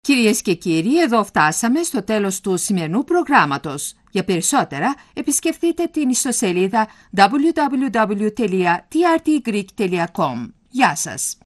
Κυρίες και κύριοι, εδώ φτάσαμε στο τέλος του σημερινού προγράμματος. Για περισσότερα, επισκεφτείτε την ιστοσελίδα www.trtgreek.com. Γεια σας!